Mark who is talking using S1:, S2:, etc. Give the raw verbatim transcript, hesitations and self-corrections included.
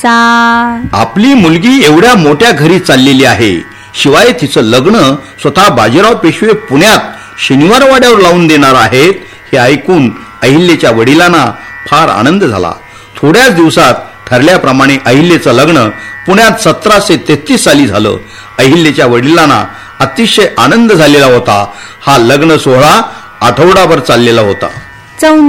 S1: आपली मुलगी एवढ्या मोठ्या घरी चाललेली आहे, शिवाय तिचं लग्न स्वतः बाजीराव पेशवे पुण्यात शनिवारवाड्यावर लावून देणार आहेत हे ऐकून अहिल्याच्या वडिलांना फार आनंद झाला. थोड्याच दिवसात ठरल्याप्रमाणे अहिल्याचं लग्न पुण्यात सतराशे तेहतीस साली झालं. अहिल्याच्या वडिलांना अतिशय आनंद झालेला होता. हा लग्न सोहळा आठवडाभर चाललेला होता.